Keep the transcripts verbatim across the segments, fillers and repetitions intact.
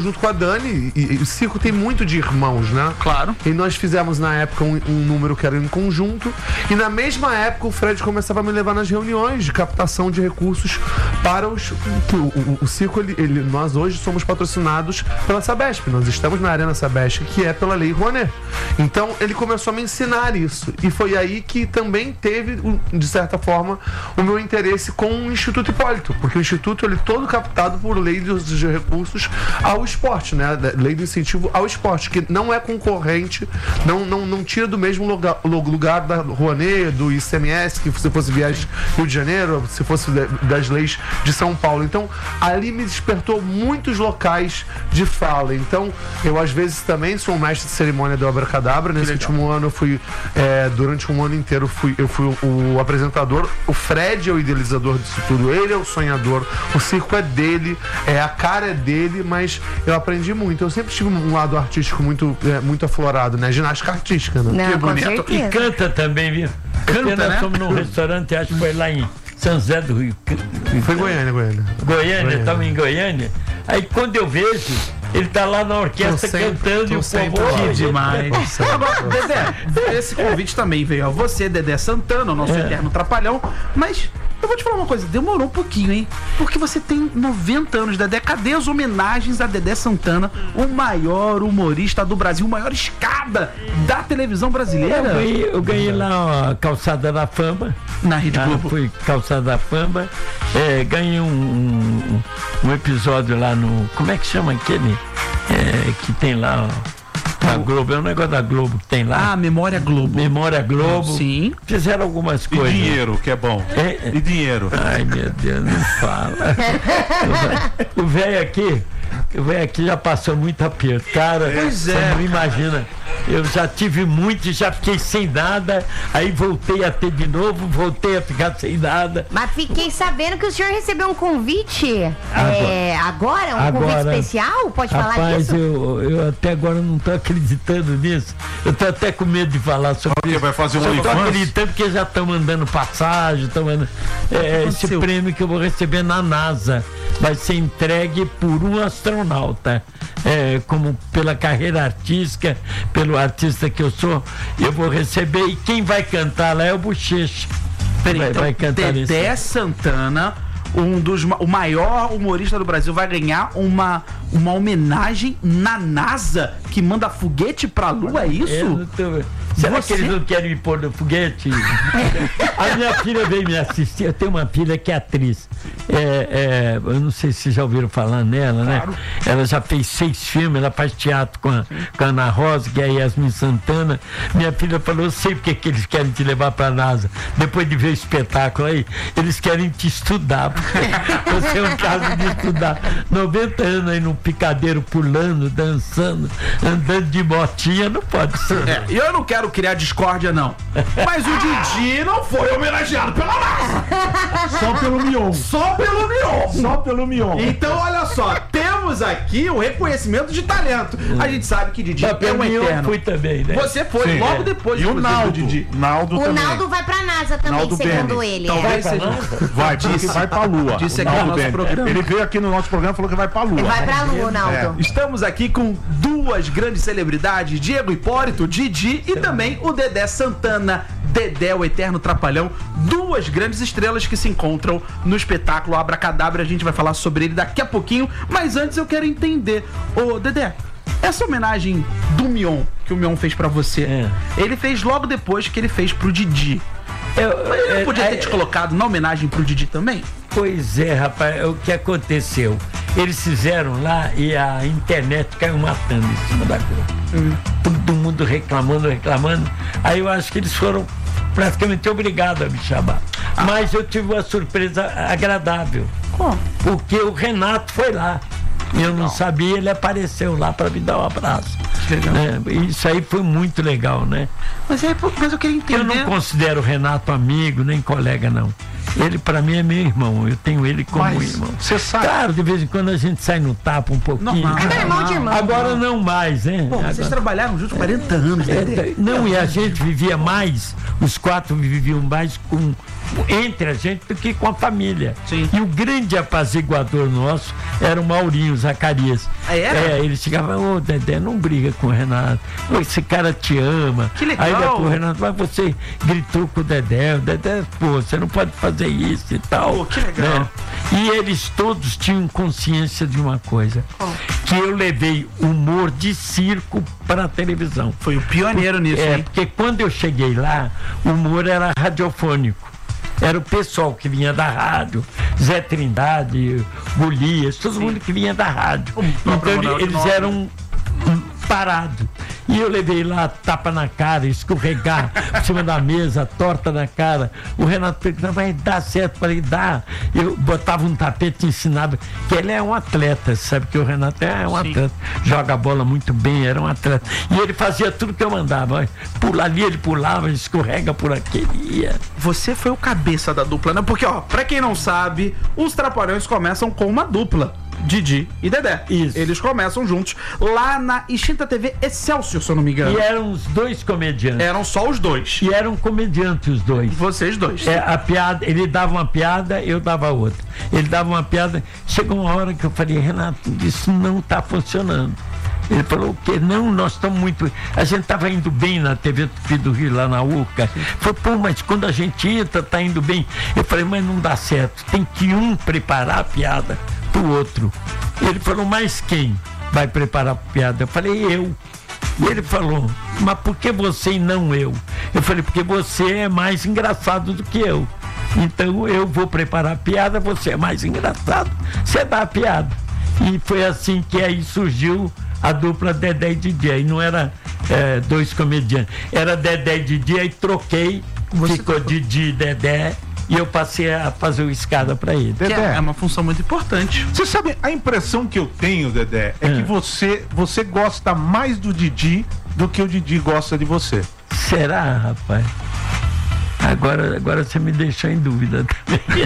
junto com a Dani, e, e o circo tem muito de irmãos, né? Claro. E nós fizemos na época um, um número que era em conjunto, e na mesma época o Fred começava a me levar nas reuniões de captação de recursos para os... O, o, o circo, ele, ele, nós hoje somos patrocinados pela Sabesp, nós estamos na Arena Sabesp, que é pela Lei Rouanet. Então ele começou a me ensinar isso, e foi aí que também teve, de certa forma, o meu interesse com o Instituto Hipólito, porque o Instituto, ele é todo captado por lei dos recursos ao esporte, né? Lei do incentivo ao esporte, que não é concorrente, não, não, não tira do mesmo lugar, lugar da Rouanet, do I C M S, que se fosse viagem Rio de Janeiro, se fosse das leis de São Paulo. Então, ali me despertou muitos locais de fala. Então, eu às vezes também sou um mestre de cerimônia do Abracadabra. Nesse último ano eu fui, é, durante um ano inteiro, fui, eu fui o, o apresentador. O Fred é o idealizador disso tudo, ele é o sonhador, o circo é dele, é, a cara é dele, mas eu aprendi muito. Eu sempre tive um lado artístico muito, é, muito aflorado, né? Ginástica artística, né? Não, que bonito. e canta também, viu? Canta, Porque nós né? fomos num restaurante, acho que foi lá em São José do Rio. Foi Goiânia, Goiânia. Goiânia, estava em Goiânia. Aí quando eu vejo, ele tá lá na orquestra Tô sempre- cantando tô e o sempre povo... lá. Que demais. Agora, Dedé, esse convite também veio a você, Dedé Santana, o nosso É. eterno trapalhão, mas eu vou te falar uma coisa, demorou um pouquinho, hein? Porque você tem noventa anos, Dedé. Cadê as homenagens a Dedé Santana, o maior humorista do Brasil, o maior escada da televisão Eu brasileira? ganhei, eu ganhei lá a Calçada da Fama. Na Rede Ah, Globo. fui Calçada da Fama. É, ganhei um, um, um episódio lá no... Como é que chama aquele? É, que tem lá... ó, a Globo, é um negócio da Globo que tem lá. Ah, Memória Globo. Memória Globo. Sim. Fizeram algumas E coisas. dinheiro, que é bom. É, E dinheiro. ai, meu Deus, não fala. O velho aqui, o velho aqui já passou muito aperto. Cara, Pois você é, não imagina. Eu já tive muito e já fiquei sem nada. Aí voltei a ter de novo, voltei a ficar sem nada. Mas fiquei sabendo que o senhor recebeu um convite é, agora, um Agora. convite especial? Pode falar Rapaz, disso? eu, eu até agora não tô acreditando nisso. Eu tô até com medo de falar sobre Porque isso. vai fazer um Eu tô OnlyFans? acreditando porque já estão mandando passagem, estão mandando. É, esse aconteceu? prêmio que eu vou receber na NASA vai ser entregue por um astronauta. É, como pela carreira artística, pelo artista que eu sou, eu vou receber. E quem vai cantar lá é o Bochecha. Peraí, Vai, então, vai cantar Dedé esse. Santana, um dos, ma- o maior humorista do Brasil, vai ganhar uma, uma homenagem na NASA que manda foguete pra Lua, é Eu isso? não tô- Será Você? que eles não querem me pôr no foguete? A minha filha veio me assistir. Eu tenho uma filha que é atriz. É, é, eu não sei se já ouviram falar nela, né? Ela já fez seis filmes, ela faz teatro com a, com a Ana Rosa, que é a Yasmin Santana. Minha filha falou: eu sei porque que eles querem te levar pra NASA. Depois de ver o espetáculo aí, eles querem te estudar. Você é um caso de estudar. noventa anos aí num picadeiro pulando, dançando, andando de motinha, não pode ser. É, e eu não quero criar discórdia, não. Mas o Didi não foi homenageado pela NASA. Só pelo Mion. Só pelo Mion. Só pelo Mion. Então, olha só, temos aqui o reconhecimento de talento. A gente sabe que Didi Mas é pra um mim eu eterno. fui também, né? Você foi Sim, logo é. depois E o inclusive, do Naldo. Didi. Naldo O também. Naldo vai pra NASA também, Naldo segundo Bene. ele. Talvez É. seja. Vai, porque vai pra Lua. Disse O aqui no Naldo nosso Bene. programa. Ele veio aqui no nosso programa e falou que vai pra Lua. Ele vai pra Lua, Naldo. Estamos aqui com duas grandes celebridades, Diego Hipólito, Didi e também o Dedé Santana. Dedé, o eterno trapalhão, duas grandes estrelas que se encontram no espetáculo Abracadabra. A gente vai falar sobre ele daqui a pouquinho, mas antes eu quero entender, ô Dedé, essa homenagem do Mion, que o Mion fez pra você, É. ele fez logo depois que ele fez pro Didi. Eu- Mas ele não é- podia ter é- te colocado na homenagem pro Didi também? Pois é, rapaz, é o que aconteceu? Eles fizeram lá e a internet caiu matando em cima da Globo. Todo mundo reclamando, reclamando. Aí eu acho que eles foram praticamente obrigados a me chamar. Mas eu tive uma surpresa agradável. Como? Porque o Renato foi lá. Eu não sabia, ele apareceu lá para me dar um abraço. Que legal. Né? Isso aí foi muito legal, né? Mas, é, mas eu queria entender. Eu não considero o Renato amigo, nem colega, não. Ele, pra mim, é meu irmão. Eu tenho ele como Mas irmão. você sabe. Claro, de vez em quando a gente sai no tapa um pouquinho. Normal. É irmão de irmão. Agora não mais, né? Pô, vocês Agora- trabalharam juntos quarenta anos, Dedé. É, não, e a gente vivia mais, os quatro viviam mais com entre a gente do que com a família. Sim. E o grande apaziguador nosso era o Maurinho Zacarias. Ah, era? É, ele chegava, ô Dedé, não briga com o Renato. Ô, esse cara te ama. Que legal. Aí o Renato, mas você gritou com o Dedé, o Dedé, pô, você não pode fazer isso e tal. Pô, que legal. Né? E eles todos tinham consciência de uma coisa, que eu levei humor de circo para a televisão. Foi o pioneiro nisso, É, hein? porque quando eu cheguei lá, o humor era radiofônico. Era o pessoal que vinha da rádio, Zé Trindade, Golias, todo mundo que vinha da rádio. Então próprio ele- Ronaldo eles Nobre. eram hum, parados. E eu levei lá tapa na cara, escorregar por cima da mesa, torta na cara. O Renato perguntava, vai dar certo? Falei, dá. Eu botava um tapete e ensinava, que ele é um atleta, sabe que o Renato é um Sim. atleta, joga a bola muito bem, era um atleta. E ele fazia tudo que eu mandava. Olha, pula ali, ele pulava, escorrega por aqui, ele ia. Você foi o cabeça da dupla, né? Porque, ó, pra quem não sabe, os Trapalhões começam com uma dupla. Didi e Dedé. Isso. Eles começam juntos lá na extinta T V Excelsior, se eu não me engano. E eram os dois comediantes. Eram só os dois. E eram comediantes os dois. Vocês dois. É, a piada, ele dava uma piada, eu dava outra. Ele dava uma piada. Chegou uma hora que eu falei, Renato, isso não está funcionando. Ele falou o quê? Não, nós estamos muito. A gente estava indo bem na T V Tupi do Rio, lá na U C A. Falei, pô, mas quando a gente entra, está indo bem. Eu falei, mas não dá certo. Tem que um preparar a piada pro outro. Ele falou, mas quem vai preparar a piada? Eu falei, eu. E ele falou, mas por que você e não eu? Eu falei, porque você é mais engraçado do que eu. Então eu vou preparar a piada, você é mais engraçado, você dá a piada. E foi assim que aí surgiu a dupla Dedé e Didi. Aí não era é, dois comediantes, era Dedé e Didi, aí troquei, Você ficou trocou. Didi e Dedé, e eu passei a fazer o escada pra ele. Que é, Dedé. é uma função muito importante. Você sabe, a impressão que eu tenho, Dedé, é É. que você, você gosta mais do Didi do que o Didi gosta de você. Será, rapaz? Agora, agora você me deixou em dúvida também.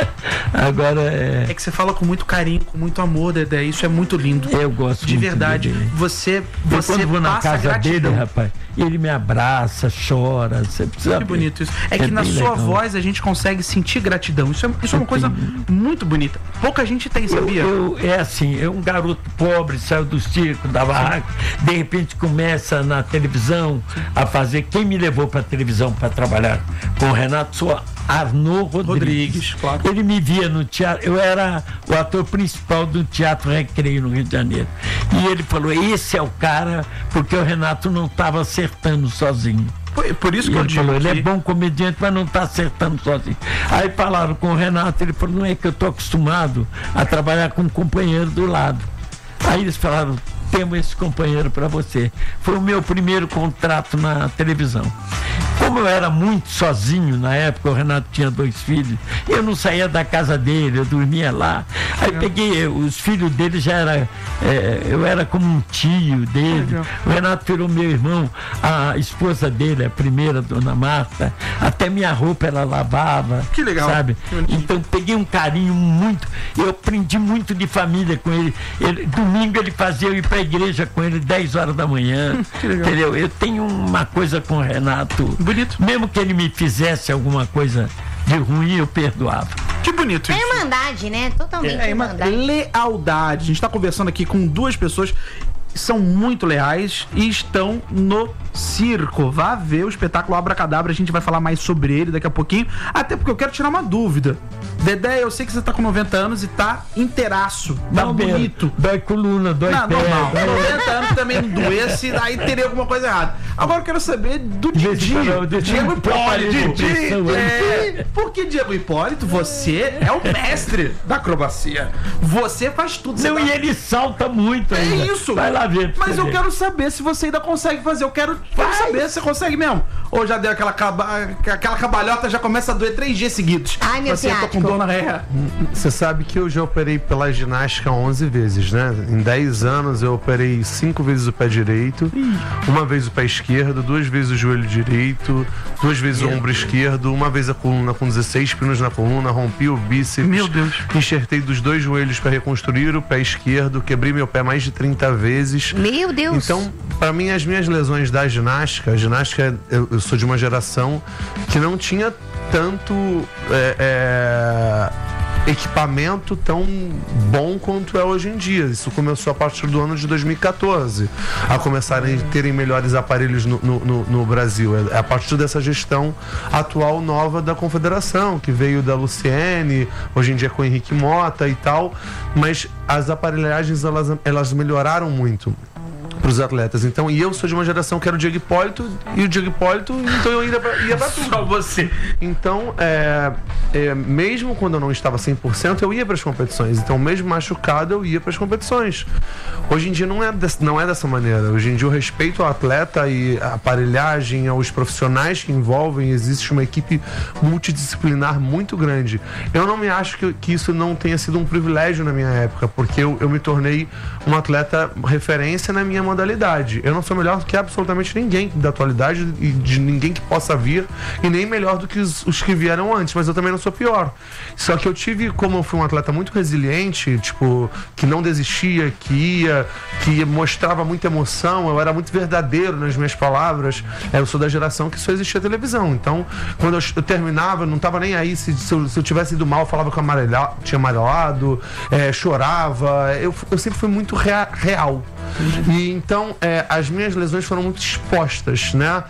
Agora é. É que você fala com muito carinho, com muito amor, Dedé. Isso é muito lindo. Eu gosto De muito verdade. dele. Você, Eu, você quando vou na passa casa gratidão. dele, rapaz, ele me abraça, chora. Você precisa Que ver. bonito isso. É, que É na bem sua legal. voz a gente consegue sentir gratidão. Isso é, isso é uma coisa muito bonita. Pouca gente tem, Eu, sabia? eu- é assim, é um garoto pobre, saiu do circo, da barraca, de repente começa na televisão a fazer. Quem me levou para televisão para trabalhar com o Renato sou Arnaud Rodrigues. Rodrigues, claro. Ele me via no teatro, eu era o ator principal do Teatro Recreio no Rio de Janeiro. E ele falou: esse é o cara, porque o Renato não estava acertando sozinho. Por, por isso E que eu ele digo falou, ele é que- bom comediante, mas não está acertando sozinho. Aí falaram com o Renato, ele falou, não é que eu estou acostumado a trabalhar com um companheiro do lado. Aí eles falaram, temos esse companheiro para você. Foi o meu primeiro contrato na televisão. Como eu era muito sozinho na época, o Renato tinha dois filhos, eu não saía da casa dele, eu dormia lá. Aí peguei, os filhos dele já era, é, eu era como um tio dele. Legal. O Renato virou meu irmão, a esposa dele, a primeira, dona Marta, até minha roupa ela lavava. Que legal. Sabe? Que bonitinho. Então peguei um carinho muito, eu aprendi muito de família com ele. Ele- domingo ele fazia eu ir pra igreja com ele dez horas da manhã. Que legal. Entendeu? Eu tenho uma coisa com o Renato. Bonito. Mesmo que ele me fizesse alguma coisa de ruim, eu perdoava. Que bonito É isso. irmandade, né? Totalmente É uma irmandade. lealdade. A gente tá conversando aqui com duas pessoas que são muito leais e estão no circo. Vá ver o espetáculo Abracadabra, a gente vai falar mais sobre ele daqui a pouquinho, até porque eu quero tirar uma dúvida. Dedé, eu sei que você tá com noventa anos e tá inteiraço, tá Não, mesmo. bonito. Dói coluna, dói Não, pé. normal. dói- noventa anos também não doesse, aí teria alguma coisa errada. Agora eu quero saber do De vez em Didi. quando eu deixo Diego um aparelho de Hipólito. pressão, É, porque Diego Hipólito, você é o mestre da acrobacia. Você faz tudo. Você Não, dá- e ele salta muito É ainda. isso. Vai lá ver. pra Mas você eu ver. quero saber se você ainda consegue fazer. Eu quero, quero saber se você consegue mesmo. Ou já deu aquela, caba- aquela cabalhota, já começa a doer três dias seguidos. Ai, meu Você tá com ciático. dor na ré. Você sabe que eu já operei pela ginástica onze vezes, né? Em dez anos eu operei cinco vezes o pé direito, uma vez o pé esquerdo, duas vezes o joelho direito, duas vezes o ombro esquerdo, uma vez a coluna com dezesseis pinos na coluna, rompi o bíceps. Meu Deus. Enxertei dos dois joelhos para reconstruir o pé esquerdo, quebrei meu pé mais de trinta vezes. Meu Deus. Então, para mim, as minhas lesões da ginástica, a ginástica, eu, eu sou de uma geração que não tinha tanto é, é, equipamento tão bom quanto é hoje em dia. Isso começou a partir do ano de dois mil e quatorze, a começarem a terem melhores aparelhos no, no, no, no Brasil. É a partir dessa gestão atual nova da Confederação, que veio da Luciene, hoje em dia com o Henrique Mota e tal, mas as aparelhagens elas, elas melhoraram muito para os atletas. Então, e eu sou de uma geração que era o Diego Hipólito, e o Diego Hipólito, então eu ia pra, ia pra tudo. Só você. Então, é, é, mesmo quando eu não estava cem por cento, eu ia para as competições. Então, mesmo machucado, eu ia para as competições. Hoje em dia não é, desse, não é dessa maneira. Hoje em dia o respeito ao atleta e a aparelhagem, aos profissionais que envolvem, existe uma equipe multidisciplinar muito grande. Eu não me acho que, que isso não tenha sido um privilégio na minha época, porque eu, eu me tornei um atleta referência na minha modalidade. Eu não sou melhor do que absolutamente ninguém da atualidade e de ninguém que possa vir, e nem melhor do que os, os que vieram antes, mas eu também não sou pior. Só que eu tive, como eu fui um atleta muito resiliente, tipo, que não desistia, que ia, que mostrava muita emoção, eu era muito verdadeiro nas minhas palavras. Eu sou da geração que só existia televisão. Então, quando eu, eu terminava, eu não estava nem aí se, se, eu, se eu tivesse ido mal, eu falava que eu amarelha, tinha amarelado, é, chorava. Eu, eu sempre fui muito rea, real. E então é, as minhas lesões foram muito expostas, né?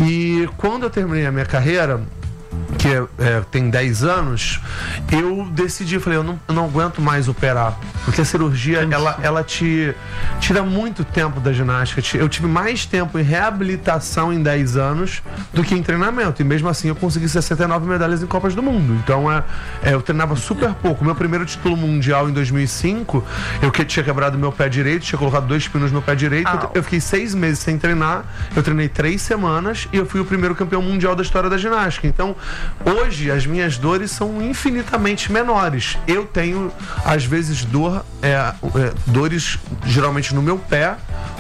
E quando eu terminei a minha carreira, que é, tem dez anos, eu decidi, eu falei, eu não, eu não aguento mais operar, porque a cirurgia, ela, ela te tira muito tempo da ginástica. Eu tive mais tempo em reabilitação em dez anos do que em treinamento, e mesmo assim eu consegui sessenta e nove medalhas em Copas do Mundo. Então é, é, eu treinava super pouco. Meu primeiro título mundial em dois mil e cinco, eu que tinha quebrado meu pé direito, tinha colocado dois pinos no pé direito, eu, eu fiquei seis meses sem treinar, eu treinei três semanas e eu fui o primeiro campeão mundial da história da ginástica. Então, hoje as minhas dores são infinitamente menores. Eu tenho, às vezes, dor, é, é, dores geralmente no meu pé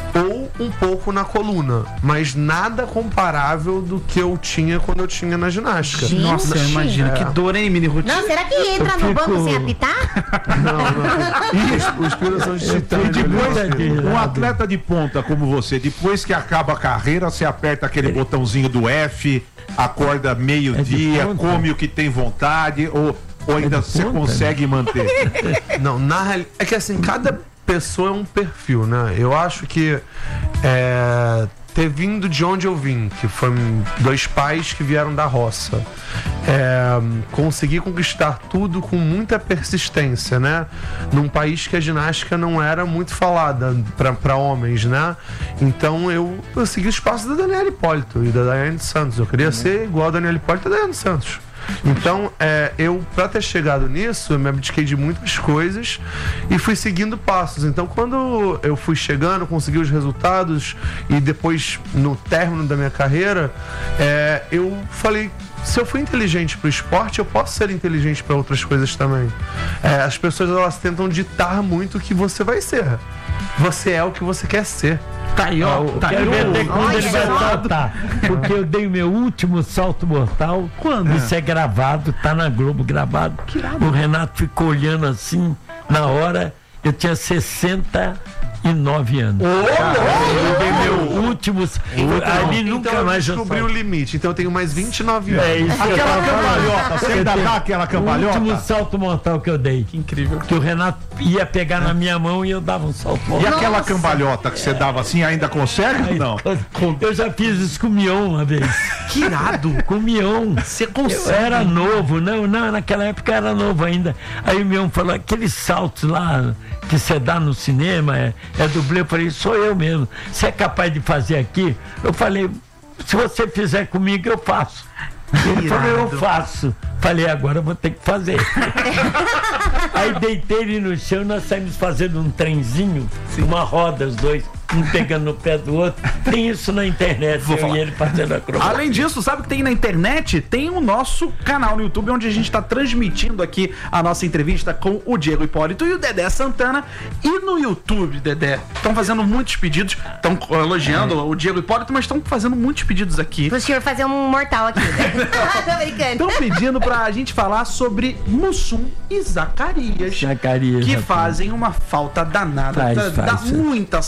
ou um pouco na coluna, mas nada comparável do que eu tinha quando eu tinha na ginástica. Gente. Nossa, imagina, É. que dor, hein, Mini Ruth? Não, será que entra no fico- banco sem apitar? Não, não. Os pinos são de E titânio. depois, né? um atleta de ponta como você, depois que acaba a carreira, você aperta aquele botãozinho do F, acorda meio-dia, É de ponta? come o que tem vontade, ou, ou ainda de você ponta? consegue manter? Não, na realidade, é que assim, cada pessoa é um perfil, né? Eu acho que é, ter vindo de onde eu vim, que foram dois pais que vieram da roça, é, conseguir conquistar tudo com muita persistência, né? Num país que a ginástica não era muito falada para homens, né? Então eu, eu segui os passos da Daniela Hipólito e da Daiane Santos. Eu queria ser igual a Daniela Hipólito e a Daiane Santos. Então, é, eu, pra ter chegado nisso, eu me abdiquei de muitas coisas e fui seguindo passos. Então, quando eu fui chegando, consegui os resultados e depois, no término da minha carreira, é, eu falei, se eu fui inteligente pro esporte, eu posso ser inteligente para outras coisas também. É, as pessoas, elas tentam ditar muito o que você vai ser. Você é o que você quer ser. Tá aí, ó. Tá aí, Quero ver até ó. quando ele vai Olha só. saltar. Porque eu dei o meu último salto mortal. Quando? Isso é gravado, tá na Globo gravado. O Renato ficou olhando assim, na hora, eu tinha sessenta e nove anos. Eu dei meu último. Ali nunca então eu mais eu descobri o salto. limite. Então eu tenho mais vinte e nove anos. É isso que eu Aquela tava falando. cambalhota, você ainda dá aquela O último cambalhota? salto mortal que eu dei. Que incrível. Que o Renato ia pegar na minha mão e eu dava um salto E mortal. aquela cambalhota que você dava assim, ainda consegue ou não? Eu já fiz isso com o Mion uma vez. Que irado. Com o Mion. Você Eu consegue. era novo, não, não, naquela época eu era novo ainda. Aí o Mion falou, aqueles saltos lá que você dá no cinema, é, é dublê. Eu falei, sou eu mesmo. Você é capaz de fazer aqui? Eu falei, se você fizer comigo, eu faço. Ele falou, eu faço. Falei, agora eu vou ter que fazer. Aí deitei ele no chão, nós saímos fazendo um trenzinho, uma roda, os dois, um pegando no pé do outro. Tem isso na internet, Vou eu falar. e ele fazendo acrobacia. Além disso, sabe o que tem na internet? Tem o nosso canal no YouTube, onde a gente está transmitindo aqui a nossa entrevista com o Diego Hipólito e o Dedé Santana. E no YouTube, Dedé, estão fazendo muitos pedidos, estão elogiando o Diego Hipólito, mas estão fazendo muitos pedidos aqui. Pro senhor fazer um mortal aqui. Né? Tô brincando. Estão pedindo pra gente falar sobre Mussum e Zacarias. Zacarias, que rapaz. fazem uma falta danada. Faz, dá faz, dá faz. muita saudade.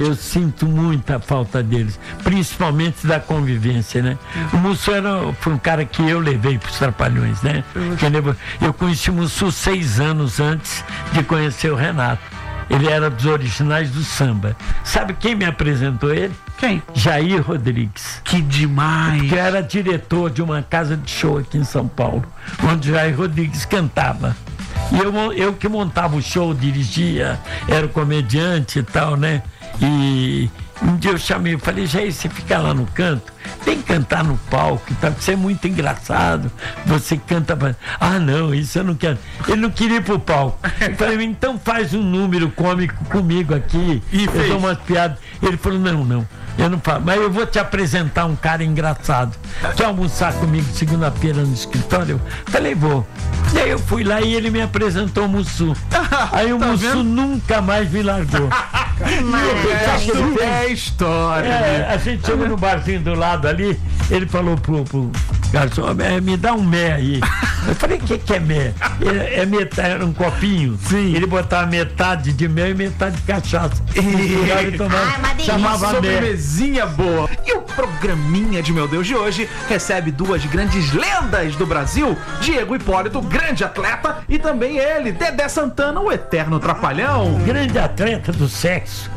Eu sinto muita falta deles, principalmente da convivência, né? O Mussum era, foi um cara que eu levei para os Trapalhões, né? Que levou, eu conheci o Mussum seis anos antes de conhecer o Renato. Ele era dos originais do samba. Sabe quem me apresentou ele? Quem? Jair Rodrigues. Que demais. Que era diretor de uma casa de show aqui em São Paulo, onde Jair Rodrigues cantava. E eu, eu que montava o show, dirigia, era o comediante e tal, né? E um dia eu chamei, eu falei, Jair, você fica lá no canto, tem que cantar no palco e tal, você é muito engraçado, você canta pra... Ah, não, isso eu não quero. Ele não queria ir pro palco. Eu falei, então faz um número cômico comigo aqui, e eu fez. dou umas piadas. Ele falou, não, não. Eu não falo, mas eu vou te apresentar um cara engraçado. Quer almoçar comigo segunda-feira no escritório? Eu falei, vou. Daí eu fui lá e ele me apresentou o Mussum. Aí o Tá Mussum vendo? nunca mais me largou. Maravilha. É história. É, a gente chegou no barzinho do lado ali, ele falou pro, pro garçom, "É, me dá um mé aí." Eu falei, o que, que é mé? É, é metade, era um copinho. Sim. Ele botava metade de mel e metade de cachaça. Ele tomava, Ai, uma delícia. chamava mé. Sobremesinha boa. E o programinha de Meu Deus de hoje recebe duas grandes lendas do Brasil, Diego Hipólito, grande atleta, e também ele, Dedé Santana, o eterno trapalhão. Grande atleta do sexo.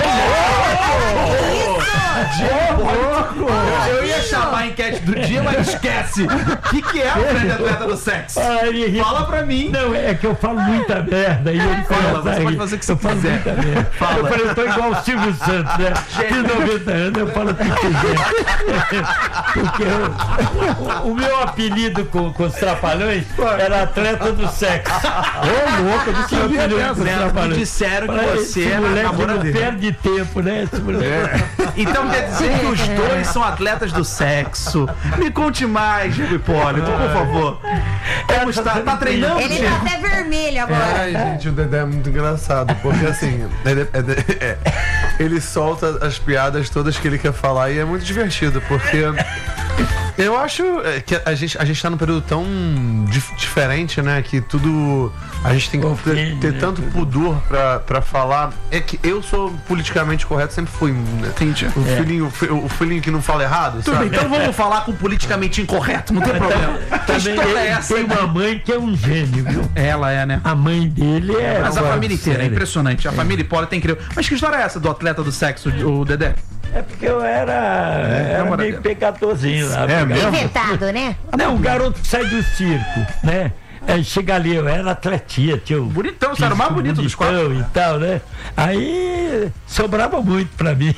Eu ia chamar a enquete do dia, mas esquece. O que, que é o grande atleta do sexo? Ai, Fala pra mim. Não, é que eu falo muita merda. E ele Fala, começa você a pode rir. fazer o que você eu falo quiser. muita merda. Fala. Eu falei, eu tô igual o Silvio Santos, né? Fiz noventa anos, eu falo o que quiser. Porque eu- o, o meu apelido com, com os Trapalhões era atleta do sexo. Ô, louco, eu não sabia dessa. Com os Me Trapalhões. disseram que Falei, você esse era moleque não namoradeiro. perde tempo, né? Esse moleque. Então quer dizer que os dois são atletas do sexo. Me conte mais, Diego Hipólito, por favor. Como está? Tá treinando, Ele tá Diego? até vermelho agora. Ai, gente, o Dedé é muito engraçado, porque assim, Dedé- é- é- ele solta as piadas todas que ele quer falar e é muito divertido, porque eu acho é, que a gente, a gente tá num período tão dif- diferente, né, que tudo, a gente tem que ter, Ofende, ter né, tanto tudo. pudor pra, pra falar, é que eu sou politicamente correto, sempre fui, né? Entendi. O, filhinho, o fi- o filhinho que não fala errado, Tudo bem, sabe? então vamos falar com o politicamente incorreto, não tem problema. Que Também história ele é essa? tem uma mãe que é um gênio, viu? Ela é, né? A mãe dele é. Mas a fora família de inteira, é série. impressionante. A família Hipólito tem incrível. Mas que história é essa do atleta do sexo, o Dedé? É porque eu era, era namoradeiro. meio pecadorzinho lá. É mesmo? Inventado, né? Não, o garoto que sai do circo, né? É, chega ali, eu era atletia, tio. Bonitão, você era o mais físico bonito dos quatro. bonitão e tal, né? Aí sobrava muito pra mim.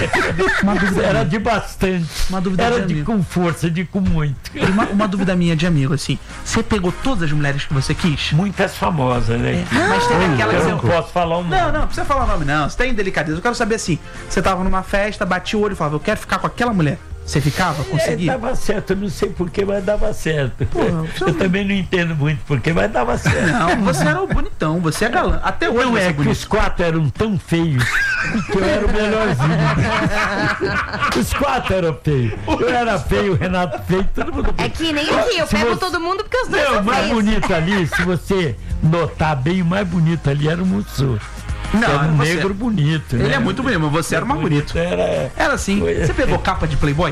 Era de bastante. Uma dúvida Era de de amigo. com força, de com muito. Uma, uma dúvida minha de amigo, assim. Você pegou todas as mulheres que você quis? Muitas famosas, né? Mas tem aquela que Eu não você... posso falar o nome. Não, não, não precisa falar o nome, não. Você tem delicadeza. Eu quero saber assim: você tava numa festa, batia o olho e falava, eu quero ficar com aquela mulher. Você ficava? É, Conseguia? dava certo, eu não sei porquê, mas dava certo. você eu também não entendo muito porquê, mas dava certo. Não, você era o bonitão, você é galã. Até hoje Não você é é que bonito. os quatro eram tão feios que eu era o melhorzinho. Os quatro eram feios. Eu era feio, o Renato feio, todo mundo É que nem aqui, eu Se pego você- todo mundo porque os dois Não, o são mais feios. bonito ali, se você notar bem, o mais bonito ali era o Mussum. Não, Era um você- negro bonito. Ele né? é muito bonito, mas você era o mais bonito. Era. Era assim. Foi- Você pegou capa de Playboy?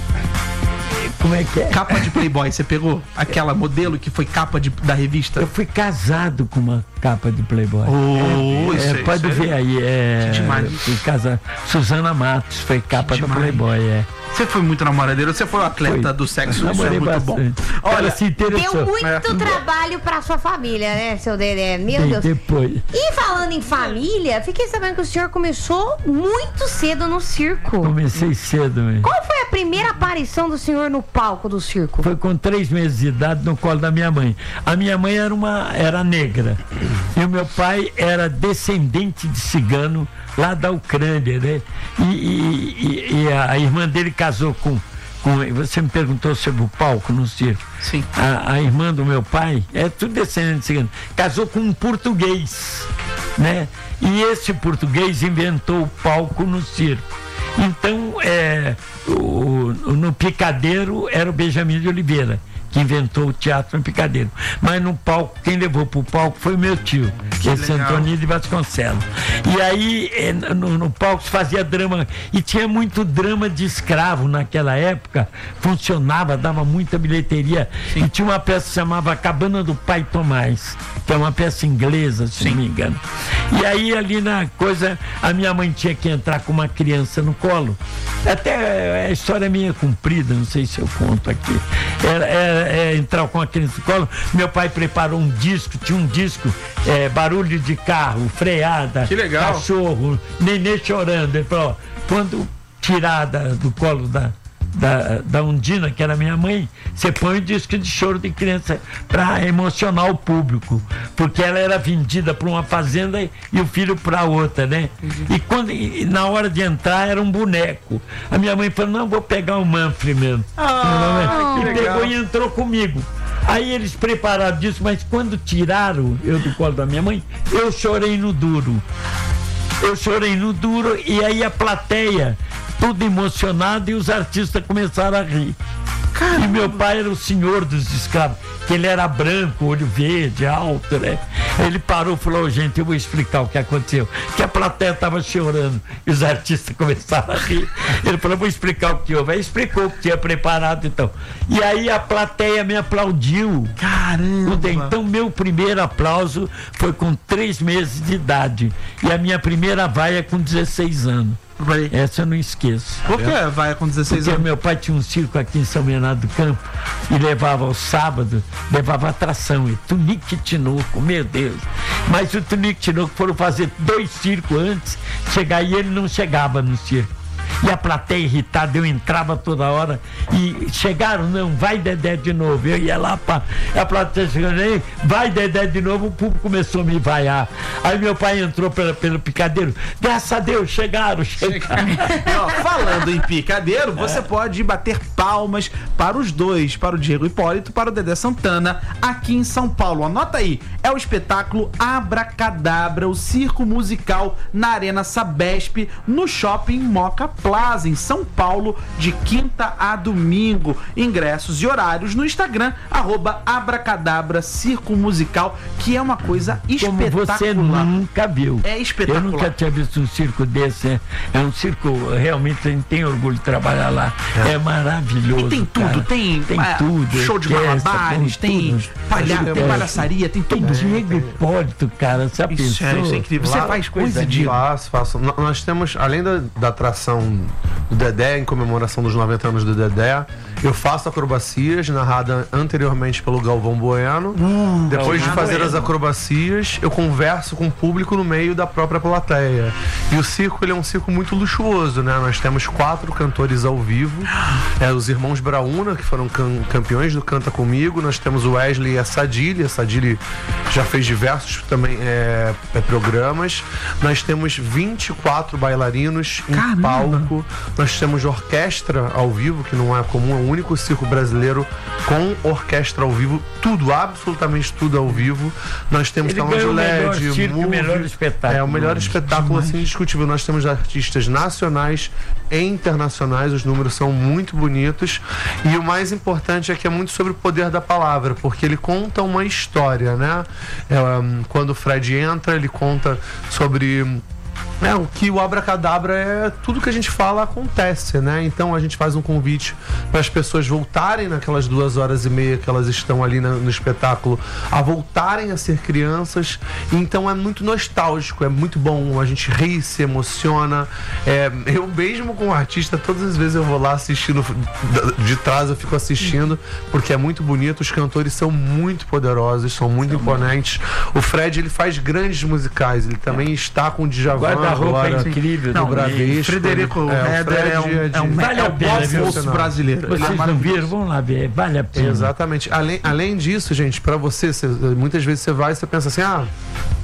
Como é que é? Capa de Playboy, você pegou? Aquela modelo que foi capa de, da revista? Eu fui casado com uma capa de Playboy. Oh, É, isso aí, pode isso aí. ver aí, é. Que demais. eu Fui casado. Suzana Matos foi capa do demais. Playboy, é. Você foi muito namoradeiro, você foi o atleta Foi. do sexo, isso é Namorei muito bastante. bom. Ela Olha, se interessou. Deu muito É. trabalho pra sua família, né, seu Dedé? Meu Bem, Deus. depois. E falando em família, fiquei sabendo que o senhor começou muito cedo no circo. Comecei cedo, hein? Qual foi a primeira aparição do senhor no palco do circo? Foi com três meses de idade no colo da minha mãe. A minha mãe era uma era negra e o meu pai era descendente de cigano lá da Ucrânia, né? E, e- e- e a irmã dele casou com, com. Você me perguntou sobre o palco no circo. Sim. A, a irmã do meu pai é tudo descendente de cigano. Casou com um português, né? E esse português inventou o palco no circo. Então, é, o- o- no picadeiro era o Benjamin de Oliveira, que inventou o teatro no Picadeiro. Mas no palco, quem levou pro palco foi o meu tio, que é Antonino de Vasconcelos. E aí, no, no palco se fazia drama, e tinha muito drama de escravo naquela época, funcionava, dava muita bilheteria. Sim. E tinha uma peça que se chamava Cabana do Pai Tomás, que é uma peça inglesa, se Sim. não me engano. E aí, ali na coisa, a minha mãe tinha que entrar com uma criança no colo. Até a história minha é comprida, não sei se eu conto aqui. Era, era, era entrar com a criança no colo. Meu pai preparou um disco, tinha um disco, é, barulho de carro, freada, que legal. Cachorro, nenê chorando. Ele falou, quando tirar da, do colo da, da, da Undina, que era minha mãe, você põe o disco de choro de criança para emocionar o público, porque ela era vendida para uma fazenda e o filho para outra, né? Uhum. E quando e na hora de entrar era um boneco. A minha mãe falou, não, vou pegar o Manfred mesmo. Ah, e pegou legal. E entrou comigo. Aí eles prepararam disso, mas quando tiraram eu do colo da minha mãe, eu chorei no duro. Eu chorei no duro e aí a plateia, tudo emocionado, e os artistas começaram a rir. Caramba. E meu pai era o senhor dos escravos, que ele era branco, olho verde, alto, né? Ele parou e falou, oh, gente, eu vou explicar o que aconteceu. Que a plateia estava chorando e os artistas começaram a rir. Ele falou, vou explicar o que houve. Aí explicou o que tinha preparado, então. E aí a plateia me aplaudiu. Caramba! Então, meu primeiro aplauso foi com três meses de idade. E a minha primeira vaia com dezesseis anos. Vai. Essa eu não esqueço. Por que vai com dezesseis Porque anos? meu pai tinha um circo aqui em São Bernardo do Campo e levava ao sábado, levava atração, e Tunique e Tinoco, meu Deus. Mas o Tunique e Tinoco foram fazer dois circos antes, chegar e ele não chegava no circo. E a plateia irritada, eu entrava toda hora e chegaram, não, vai Dedé de novo. Eu ia lá, pá, a plateia chegando aí, vai Dedé de novo, o público começou a me vaiar. Aí meu pai entrou pela, pelo picadeiro, graças a Deus, chegaram, chegaram. Ó, falando em picadeiro, você é. pode bater palmas para os dois, para o Diego Hipólito, para o Dedé Santana, aqui em São Paulo. Anota aí, é o espetáculo Abracadabra, o circo musical na Arena Sabesp, no Shopping Moca Plaza, em São Paulo, de quinta a domingo. Ingressos e horários no Instagram, arroba Abracadabra Circo Musical, que é uma coisa Como espetacular. Você nunca viu. É espetacular. Eu nunca tinha visto um circo desse. É, é um circo, realmente a gente tem orgulho de trabalhar lá. É, é maravilhoso. E tem tudo, cara. tem, tem é, tudo, show de orquestra, malabares, tem, palha, tem palhaçaria, tem tem tudo. Diego Hipólito, cara, você Isso é, isso é incrível. Você Lá, faz coisa de... Faço, faço. N- Nós temos, além da, da atração do Dedé, em comemoração dos noventa anos do Dedé, eu faço acrobacias, narrada anteriormente pelo Galvão Bueno. Hum, Depois de Galvão fazer Bueno. as acrobacias, eu converso com o público no meio da própria plateia. E o circo, ele é um circo muito luxuoso, né? Nós temos quatro cantores ao vivo, é, os irmãos Brauna, que foram cam- campeões do Canta Comigo. Nós temos o Wesley e a Sadili. A Sadili já fez diversos também é, é, programas. Nós temos vinte e quatro bailarinos em Caramba. palco. Nós temos orquestra ao vivo, que não é comum, é o único circo brasileiro com orquestra ao vivo, tudo, absolutamente tudo ao vivo. Nós temos Ele telão de ganhou o melhor L E D, circo, o movie. melhor espetáculo. É o melhor espetáculo, assim, indiscutível. Nós temos artistas nacionais e internacionais, os números são muito bonitos, e o mais importante é que é muito sobre o poder da palavra, porque ele conta uma história, né? É, um, quando o Fred entra, ele conta sobre... É, o que o abracadabra é tudo que a gente fala acontece, né? Então a gente faz um convite para as pessoas voltarem naquelas duas horas e meia que elas estão ali na, no espetáculo, a voltarem a ser crianças. Então é muito nostálgico, é muito bom, a gente ri, se emociona. É, eu mesmo como artista, todas as vezes eu vou lá assistindo, de trás eu fico assistindo, porque é muito bonito, os cantores são muito poderosos, são muito imponentes. O Fred, ele faz grandes musicais, ele também está com o Djavan. A roupa Agora, é incrível. Não, do Bradesco. Frederico É, Heder é, um, Fred é um, Vale é a um pena, viu? moço brasileiro. Ele é Vocês não maravilhoso. viram? Vamos lá ver. Vale a pena. Exatamente. Além, além disso, gente, pra você, você, muitas vezes você vai e você pensa assim, ah,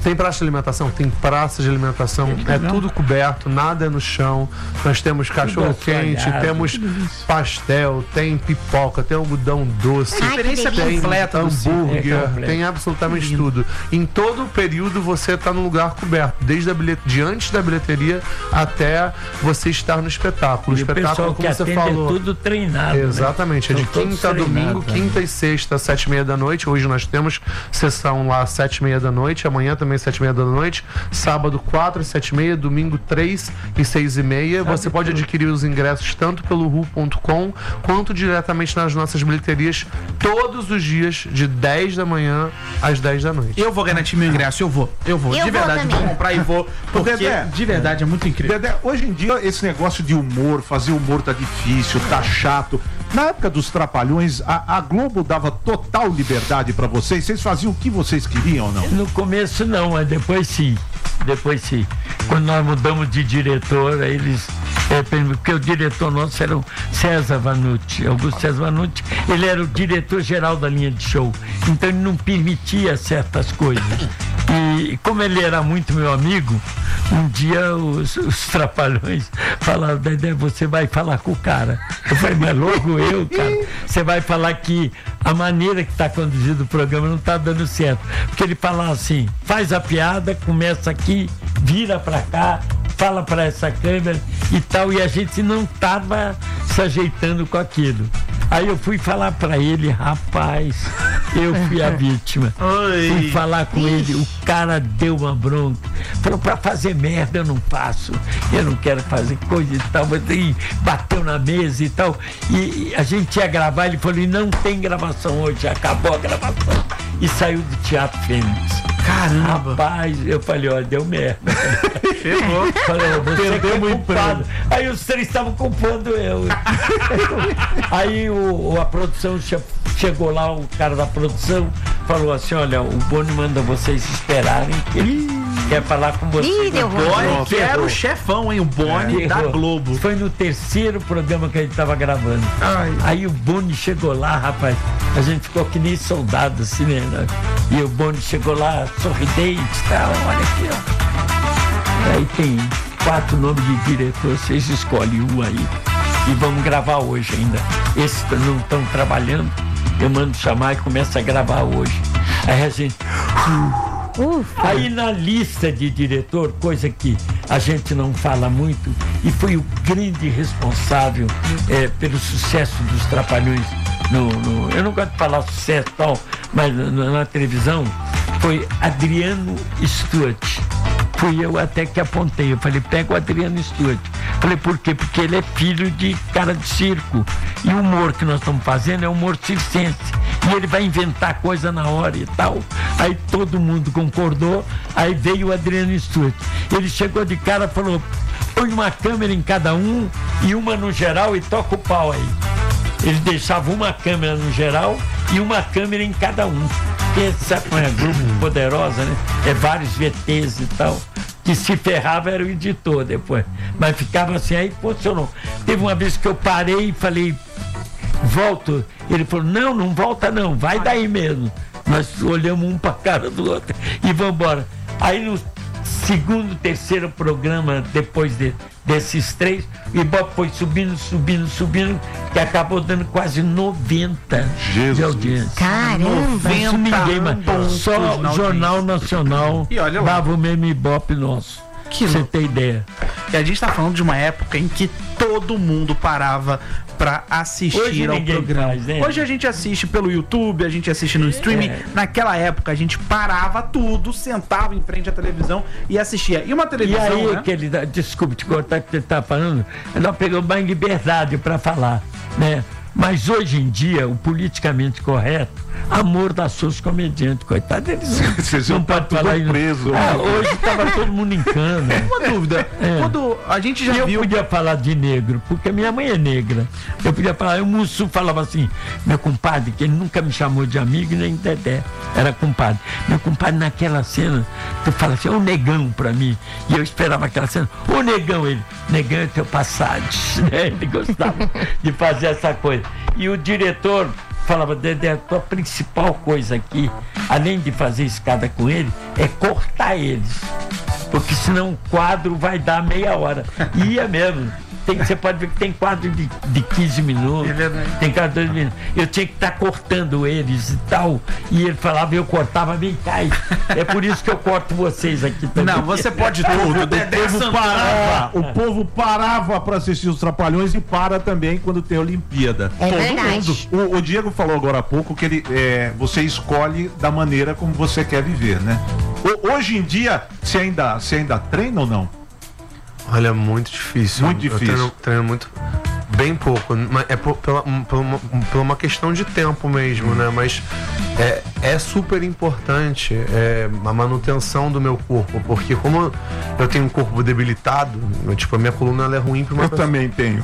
Tem praça de alimentação? Tem praça de alimentação. É tudo coberto, nada é no chão. Nós temos cachorro quente, temos pastel, tem pipoca, tem algodão doce. Ai, que Experiência delícia. completa do circo. Hambúrguer, É completo. tem absolutamente tudo. Em todo o período você está no lugar coberto, desde a bilhet... de antes da bilheteria até você estar no espetáculo. O E o espetáculo, pessoal que como você atende falou. é tudo treinado. Exatamente, é Né? de São todos quinta a domingo, treinados, né? quinta e sexta, sete e meia da noite. Hoje nós temos sessão lá às sete e meia da noite, amanhã também sete e meia da noite, sábado quatro e sete e meia, domingo três e seis e meia. Você pode adquirir os ingressos tanto pelo ru ponto com quanto diretamente nas nossas bilheterias todos os dias, de dez da manhã às dez da noite. Eu vou garantir meu ingresso, eu vou. Eu vou. Eu de vou verdade, também. vou comprar e vou. Porque Dedé, de verdade é muito incrível. Dedé, hoje em dia esse negócio de humor, fazer humor tá difícil, tá chato. Na época dos Trapalhões, a, a Globo dava total liberdade pra vocês. Vocês faziam o que vocês queriam ou não? No começo não, mas depois sim. Depois sim. Quando nós mudamos de diretor, aí eles. É, porque o diretor nosso era o César Vanucci, Augusto César Vanucci, ele era o diretor-geral da linha de show. Então ele não permitia certas coisas. E como ele era muito meu amigo, um dia os, os Trapalhões falaram: Dedé, você vai falar com o cara. Eu falei: mas logo eu, cara. Você vai falar que a maneira que está conduzido o programa não está dando certo. Porque ele falava assim: faz a piada, começa aqui, vira pra cá, fala para essa câmera e tal, e a gente não estava se ajeitando com aquilo. Aí eu fui falar para ele: rapaz, eu fui a vítima. Oi. Fui falar com ele, o cara deu uma bronca. Falou: para fazer merda eu não faço, eu não quero fazer coisa e tal. Mas aí bateu na mesa e tal. E, e a gente ia gravar, ele falou: e não tem gravação hoje, acabou a gravação. E saiu do Teatro Fênix. Caramba. Rapaz, eu falei: olha, deu merda. Ferrou. Falei: você que é Perdemos o culpado. Aí os três estavam culpando eu. Aí o, o- a produção che- chegou lá, o cara da produção falou assim: olha, o Boni manda vocês esperarem, que ele quer falar com vocês. Ih, deu ruim. Boni, que era o chefão, hein? O Boni É. da Errou. Globo. Foi no terceiro programa que a gente tava gravando. Ai. Aí o Boni chegou lá, rapaz. A gente ficou que nem soldado, assim, né? E o Boni chegou lá, sorridente e tal. Olha aqui, ó. Aí tem quatro nomes de diretor, vocês escolhem um aí. E vamos gravar hoje ainda. Esses não estão trabalhando, eu mando chamar e começa a gravar hoje. Aí a gente. Ufa. Aí na lista de diretor, coisa que a gente não fala muito, e foi o grande responsável eh, pelo sucesso dos Trapalhões, no, no- eu não gosto de falar sucesso e tal, mas na, na televisão, foi Adriano Stuart. Fui eu até que apontei, eu falei: pega o Adriano Stuart. Falei: por quê? Porque ele é filho de cara de circo. E o humor que nós estamos fazendo é humor circense. E ele vai inventar coisa na hora e tal. Aí todo mundo concordou, aí veio o Adriano Stuart. Ele chegou de cara e falou: põe uma câmera em cada um e uma no geral e toca o pau aí. Ele deixava uma câmera no geral e uma câmera em cada um. Porque sabe como é grupo poderosa, né? É vários V Ts e tal. Que se ferrava era o editor depois. Mas ficava assim, aí funcionou. Teve uma vez que eu parei e falei: volto. Ele falou: não, não volta não, vai daí mesmo. Nós olhamos um pra cara do outro e vamos embora. Aí no segundo, terceiro programa, depois de, desses três, o Ibope foi subindo, subindo, subindo, que acabou dando quase noventa Jesus. de audiência. Caramba. Isso ninguém mais. pontos Só na o Jornal Nacional E olha lá. dava o mesmo Ibope nosso. Que Pra você louco. ter ideia. E a gente tá falando de uma época em que todo mundo parava pra assistir Hoje ao ninguém programa. faz, né? Hoje a gente assiste pelo YouTube, a gente assiste no streaming. É. Naquela época a gente parava tudo, sentava em frente à televisão e assistia. E uma E televisão, aí, né? que ele, desculpe te cortar que você está falando, nós pegamos mais liberdade para falar, né? Mas hoje em dia, o politicamente correto, amor das seus comediantes, coitado deles. Vocês iam tá tudo aí, não. preso. Ah, hoje estava todo mundo em cana. Uma dúvida. É. Quando a gente já E eu viu. podia falar de negro, porque minha mãe é negra. Eu podia falar, o Mussu falava assim, meu compadre, que ele nunca me chamou de amigo nem de Dedé, era compadre. Meu compadre, naquela cena, tu fala assim, ô negão pra mim. E eu esperava aquela cena, ô negão, ele, negão é teu passado. Ele gostava de fazer essa coisa. E o diretor falava, Dedé, a tua principal coisa aqui, além de fazer escada com ele, é cortar eles. Porque senão o quadro vai dar meia hora. E ia mesmo. Tem, você pode ver que tem quadro de, de quinze minutos, é tem quadro de dois minutos. Eu tinha que estar tá cortando eles e tal. E ele falava, eu cortava, vem cá. É por isso que eu corto vocês aqui também. Não, você pode tudo. O povo parava, o povo parava para assistir os Trapalhões e para também quando tem Olimpíada. É verdade. O, o Diego falou agora há pouco que ele, é, você escolhe da maneira como você quer viver, né? O, hoje em dia, você ainda, você ainda treina ou não? Olha, muito difícil. Muito difícil. Eu treino, treino muito, bem pouco. Mas é por, pela, por, uma, por uma questão de tempo mesmo, né? Mas é, é super importante é, a manutenção do meu corpo, porque como eu tenho um corpo debilitado, eu, tipo, a minha coluna ela é ruim pra uma Eu pessoa. também tenho.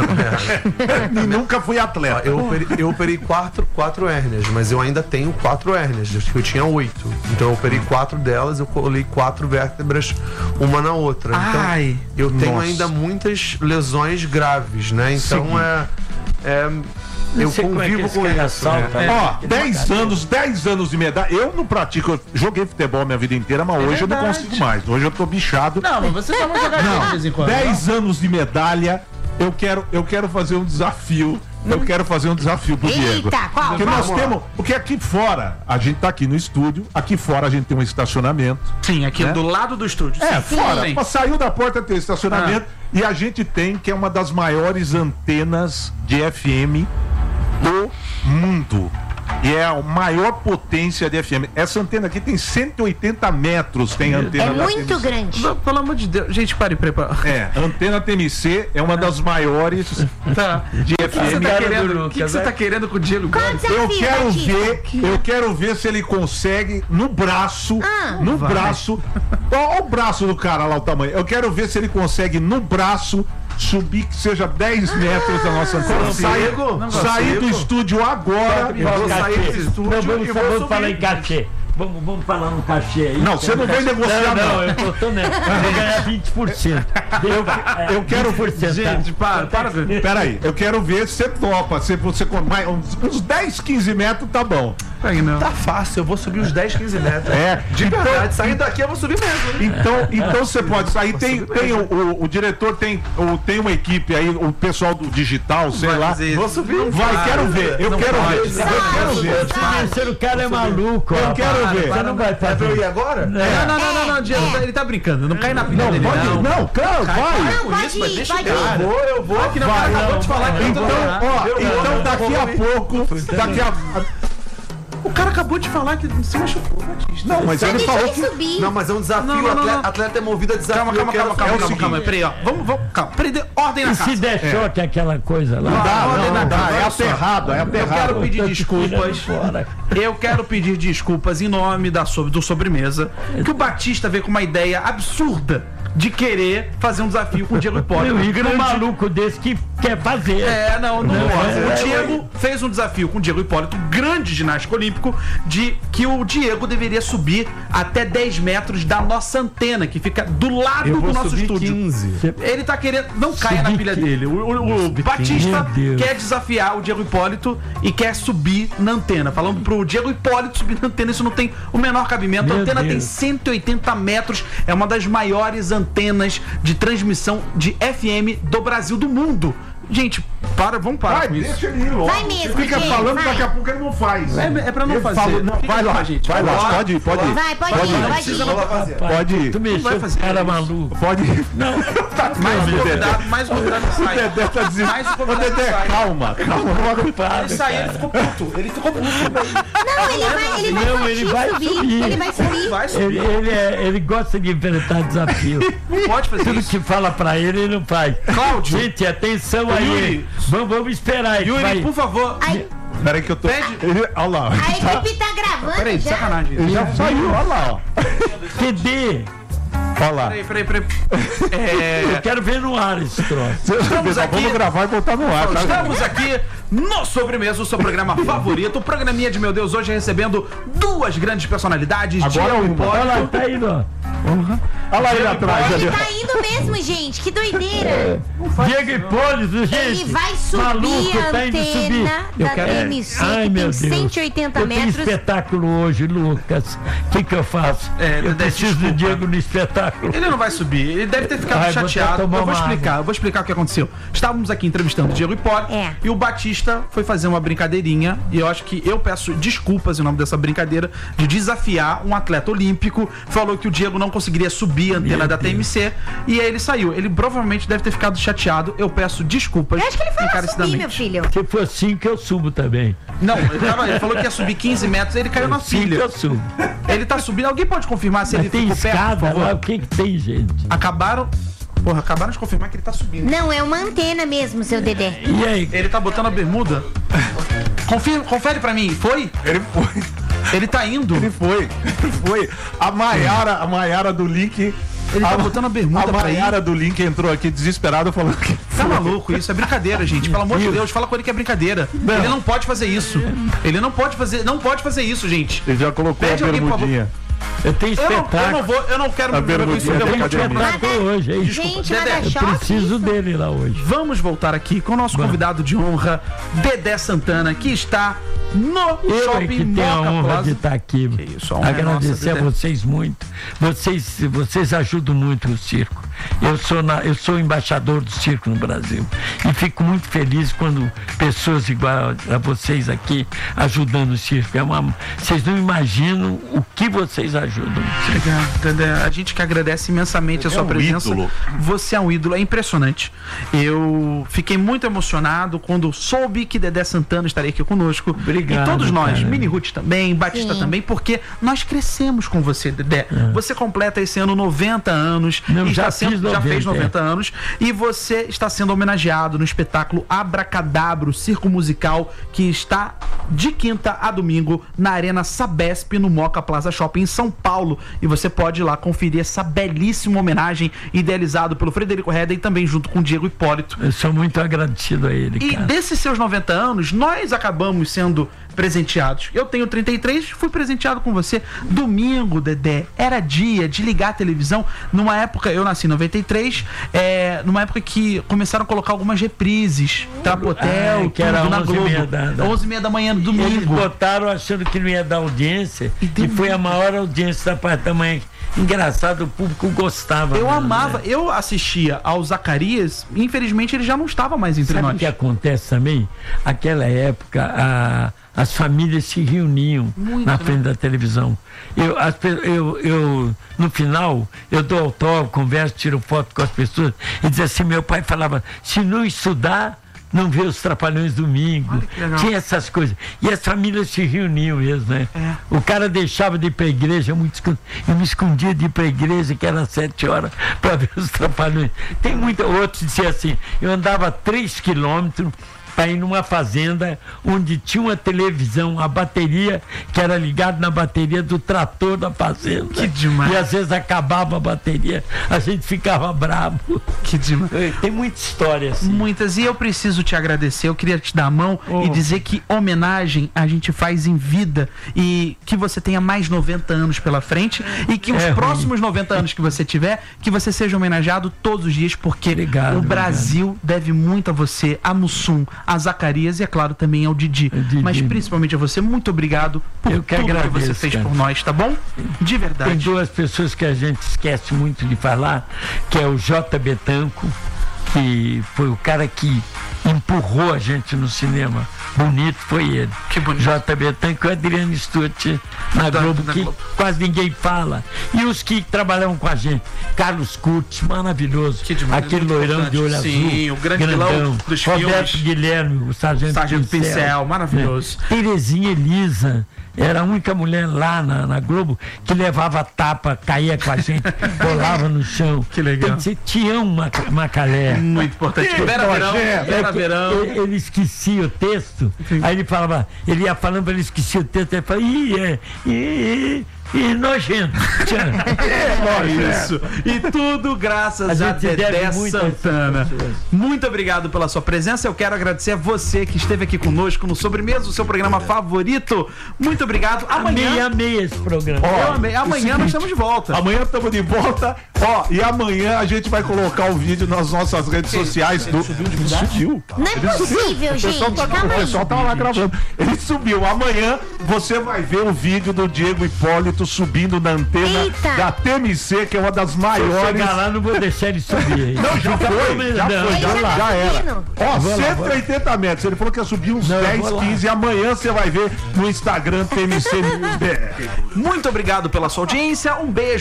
É. E nunca fui atleta. Eu operei, eu operei quatro, quatro hérnias, mas eu ainda tenho quatro hérnias, acho que eu tinha oito. Então eu operei quatro delas, eu colei quatro vértebras uma na outra. Então, Ai, eu tenho nossa. ainda muitas lesões graves, né? Então Sim. é, é. Eu sei como é que convivo esse com cara isso. salta, né? né? Ó, dez anos, dez anos de medalha. Eu não pratico, eu joguei futebol minha vida inteira, mas hoje eu não verdade. consigo mais. Hoje eu tô bichado. Não, mas você dá uma jogadinha de vez em quando. dez anos de medalha, eu quero, eu quero fazer um desafio. Eu quero fazer um desafio pro Eita, Diego. qual? Porque nós temos. Porque aqui fora, a gente tá aqui no estúdio, aqui fora a gente tem um estacionamento. Sim, aqui Né? do lado do estúdio. É, Sim. fora. Sim. Mas saiu da porta tem estacionamento. E a gente tem, que é uma das maiores antenas de F M do mundo. E é a maior potência de F M. Essa antena aqui tem cento e oitenta metros, tem a antena É da muito T M C. grande. Não, pelo amor de Deus. Gente, pare, prepara. É, a antena T M C é uma das maiores Tá. de O que você F M. tá Cara do querendo? O que, que Lucas, você né? tá querendo com o Diego? Qual o Eu desafio, quero Batista? ver, eu quero ver se ele consegue no braço, Ah. no braço. Olha o braço do cara lá, o tamanho. Eu quero ver se ele consegue no braço subir que seja dez metros da nossa antena. Sair, Não sair do consigo. estúdio agora. Eu vou sair Cachê. desse estúdio Não, vamos, e vou vamos subir. falar em cachê. Vamos, vamos falar no cachê aí. Não, você não vem negociar, Não, não, não. eu tô, tô nessa. Eu vou ganhar vinte por cento. Eu, eu quero- vinte por cento, Gente, tá? para, para. Peraí, eu quero ver se você topa. Se você com mais uns, uns dez, quinze metros, tá bom. Aí não. Tá fácil, eu vou subir uns dez, quinze metros. É, De verdade, saindo daqui eu vou subir mesmo. Então, então você pode sair. Tem, tem o, o, o diretor, tem, o, tem uma equipe aí, o pessoal do digital, sei Vai lá. fazer isso. Vou subir. Vai, Para. quero ver. Eu Não quero pode. ver. Eu quero ver. Esse terceiro cara é maluco. Eu ó. quero Para, ver. Você não vai É pra eu ir fazer. agora? Não, não, não, não, não, Diego, ele tá brincando. Não cai na pilha Não, dele, pode, não. não, claro, vai. Não, com pode isso, mas ir, deixa pode o ir. cara. Eu vou, eu vou. Que não, Vai, acabou não, de falar que Então, não tá ó, Eu então vou, daqui eu a vou. pouco, daqui a... O cara acabou de falar que se machucou, Batista. Não, mas Só ele deixa falou ele que... subir. Não, mas é um desafio. Não, não, não, atleta, não. atleta é movido a desafio. Calma, calma, eu quero calma, calma, é o calma, seguinte. calma. Peraí, ó. Vamos, vamos, calma. Peraí, dê ordem na E se casa. der choque aquela coisa lá? Não dá, ordem não, na não dá, casa, é olha só. aterrado, é Eu quero aterrado. pedir desculpas. Fora. Eu quero pedir desculpas em nome da sobre, do Sobremesa. Que o Batista veio com uma ideia absurda de querer fazer um desafio com o Diego Hipólito. Eu ligo um maluco desse que quer fazer. É, não, não, Não, pode. é, O é, Diego fez um desafio com o Diego Hipólito, grande ginasta olímpico, de que o Diego deveria subir até dez metros da nossa antena, que fica do lado Eu do vou nosso subir estúdio. quinze. Ele tá querendo. Não caia na Subir pilha que- dele. O, o- o Batista Meu Deus. quer desafiar o Diego Hipólito e quer subir na antena. Falando pro Diego Hipólito subir na antena, isso não tem o menor cabimento. Meu a antena tem Deus. cento e oitenta metros, é uma das maiores antenas de transmissão de F M do Brasil, do mundo. Gente, para, vamos parar Vai, com isso. deixa ele ir logo. Vai mesmo, Você fica Diego, falando, vai. daqui a pouco ele não faz. É, é pra não Ele fazer. fala- não, Fica vai lá, com a gente. vai lá, Bora. pode ir, pode ir. Vai, pode Pode ir, ir. pode Precisa ir. não fazer. Pode ir. Tu mexeu vai com fazer cara isso. maluco. Pode ir. Não. Mais um Dedé. convidado, mais um convidado O sai. Dedé tá dizendo. Mais um Ô, convidado Dedé, sai. calma, calma. Ele saiu, ele ficou puto. Ele ficou puto. Não, ele vai, ele vai, Não, partir ele vai subir. subir. Ele vai subir. Vai subir. Ele, ele, é- ele gosta de enfrentar desafio. Não pode fazer Tudo isso. que fala pra ele, ele não faz. Cláudio. Gente, atenção aí. Yuri. Vamos, vamos esperar. ele Yuri, vai- por favor. Ai, Peraí que eu tô... Pede. Ele- Olha lá. a equipe tá gravando Peraí, já. sacanagem. Ele já saiu, olha lá, ó. Q D. Olha lá. Peraí, peraí, peraí. É, Eu quero ver no ar esse troço. Vamos aqui- gravar e botar no ar, tá? Estamos aqui no Sobremesa, o seu programa favorito. O programinha de meu Deus, hoje recebendo duas grandes personalidades. Agora Diego uma. Olha lá, Hipólito. tá indo, ó. Olha lá ele atrás ali. Ele tá indo mesmo, gente. Que doideira. Diego Hipólito, gente. Ele vai subir maluco, a tá indo subir. antena da quero- T M C, Ai, que meu tem Deus. cento e oitenta Eu tenho metros. espetáculo hoje, Lucas. O que que eu faço? É, eu Dedé, preciso desculpa. do Diego no espetáculo. Ele não vai subir, ele deve ter ficado Ai, vou até chateado. tomar Eu vou uma explicar, água. eu vou explicar o que aconteceu. Estávamos aqui entrevistando o Diego Hipólito É. e o Batista foi fazer uma brincadeirinha. E eu acho que eu peço desculpas em nome dessa brincadeira de desafiar um atleta olímpico. Falou que o Diego não conseguiria subir a antena Meu da Deus. T M C e aí ele saiu. Ele provavelmente deve ter ficado chateado. Eu peço desculpas. Eu acho que ele foi lá subir, encarecidamente. meu filho. Se for cinco, eu subo também. Não, ele, tava- ele falou que ia subir quinze metros, ele caiu na Cinco, pilha. eu subo. Ele tá subindo. Alguém pode confirmar se ele Mas tem ficou perto, por escada favor? lá, o que que tem, gente? Acabaram. Porra, acabaram de confirmar que ele tá subindo. Não, é uma antena mesmo, seu Dedé. E aí? Ele tá botando a bermuda. Confira, confere pra mim, foi? Ele foi. Ele tá indo. Ele foi. Ele foi. A Maiara, a Maiara do Link. Ele tá a, botando a bermuda A pra ir. Maiara do Link entrou aqui desesperada falando que. Tá maluco isso? É brincadeira, gente. Pelo amor de Deus, fala com ele que é brincadeira. Ele não pode fazer isso. Ele não pode fazer, não pode fazer isso, gente. Ele já colocou Pede a alguém, por favor. bermudinha. Eu tenho Eu não, eu não espetáculo. vou, eu não quero A me envolver com isso. bermudinha Eu Eu vou tenho continuar. espetáculo hoje, hein? Gente, Dedé, nada eu choque. Preciso isso. dele lá hoje. Vamos voltar aqui com o nosso convidado de honra, Dedé Santana, que está no Eu é Shopping que tenho a Moca honra Plaza. de estar aqui. Que isso, a honra é Agradecer nossa, a Dedé. vocês muito. Vocês, vocês ajudam muito o circo. Eu sou, na, eu sou embaixador do circo no Brasil. E fico muito feliz quando pessoas igual a vocês aqui ajudando o circo. É uma, vocês não imaginam o que vocês ajudam. Obrigado, Dedé. A gente que agradece imensamente a É sua um presença. ídolo. Você é um ídolo, é impressionante. Eu fiquei muito emocionado quando soube que Dedé Santana estaria aqui conosco. Obrigado, E todos nós, cara. Mini Ruth também, Batista Sim. também, porque nós crescemos com você, Dedé. Você completa esse ano noventa anos. Não, e já está sendo, fiz já fez noventa, noventa anos. E você está sendo homenageado no espetáculo Abracadabra, o circo musical, que está de quinta a domingo na Arena Sabesp, no Moca Plaza Shopping, em São Paulo. E você pode ir lá conferir essa belíssima homenagem idealizado pelo Frederico Redden e também junto com o Diego Hipólito. Eu sou muito agradecido a ele, E cara. desses seus noventa anos, nós acabamos sendo presenteados. Eu tenho trinta e três, fui presenteado com você. Domingo, Dedé, era dia de ligar a televisão. Numa época, eu nasci em noventa e três, é, numa época que começaram a colocar algumas reprises. Trapotel, Ah, que era tudo na onze e Globo. meia da- da- onze e meia da manhã do Eles domingo. botaram achando que não ia dar audiência e, deu foi a maior audiência da parte da manhã. Engraçado, o público gostava. Eu mesmo, amava, né? eu assistia ao Zacarias, infelizmente ele já não estava mais entre Sabe o nós. que acontece também? Aquela época, a- as famílias se reuniam Muito, na né? frente da televisão. Eu, as pe- eu, eu, no final, eu dou autógrafo, converso, tiro foto com as pessoas e diz assim, meu pai falava, se não estudar, não vê os Trapalhões domingo. Olha que legal. Tinha essas coisas. E as famílias se reuniam mesmo, né? É. O cara deixava de ir pra igreja, eu, muito escon- eu me escondia de ir pra igreja, que era sete horas, para ver os Trapalhões. Tem muita. Outros diziam assim, eu andava três quilômetros para ir numa fazenda onde tinha uma televisão, a bateria, que era ligada na bateria do trator da fazenda. Que demais. E às vezes acabava a bateria, a gente ficava bravo. Que demais. Tem muita história assim. Muitas, e eu preciso te agradecer, eu queria te dar a mão Oh. e dizer que homenagem a gente faz em vida e que você tenha mais noventa anos pela frente e que os É ruim. próximos noventa anos que você tiver, que você seja homenageado todos os dias, porque Obrigado, o Brasil deve muito a você, a Mussum, a Zacarias e, é claro, também ao Didi. O Didi. Mas principalmente a você, muito obrigado por Eu que tudo que você agradeço, fez cara. por nós, tá bom? De Tem verdade. duas pessoas que a gente esquece muito de falar, que é o J. Betanco, que foi o cara que empurrou a gente no cinema. Bonito foi ele. Que bonito. J. Betanco e o Adriano Stuart na Da- Globo, da que Globo. quase ninguém fala. E os que trabalhavam com a gente. Carlos Curtis, maravilhoso. Que demais, Aquele muito loirão de olho importante. azul. Sim, o grande vilão grandão. dos Roberto filmes. Guilherme, o Sargento, Sargento Pincel, maravilhoso. né? Terezinha Elisa. Era a única mulher lá na, na Globo que levava tapa, caía com a gente, rolava no chão. Que legal. Tem que ser Tião Mac- Macalé. Muito importante. Que Vera Verão, projeto. Vera É que Verão. Ele, ele esquecia o texto, aí ele falava, ele ia falando, ele esquecia o texto, ele falava, ih, é, ih, e nojento. É isso. E tudo graças A a, gente Dedé deve muito a essas Santana. pessoas. Muito obrigado pela sua presença. Eu quero agradecer a você que esteve aqui conosco no Sobremesa, o seu programa favorito. Muito obrigado. Amei, Amanhã. amei esse programa. Eu amei. Amanhã nós estamos de volta. Amanhã estamos de volta. Ó, e amanhã a gente vai colocar o vídeo nas nossas redes sociais do. Ele subiu. Não é possível, O pessoal gente. tá, Calma o aí. pessoal tá lá gravando. Ele subiu. Amanhã você vai ver o vídeo do Diego Hipólito subindo na antena Eita. da T M C, que é uma das Se eu maiores. chegar lá, não vou deixar ele subir. Não, já foi, já Não, foi, Ele já, já tá já era. subindo. Ó, Vou lá, cento e oitenta metros. Ele falou que ia subir uns Não, eu dez, vou lá. quinze. Amanhã você vai ver no Instagram T M C News B R. Muito obrigado pela sua audiência. Um beijo.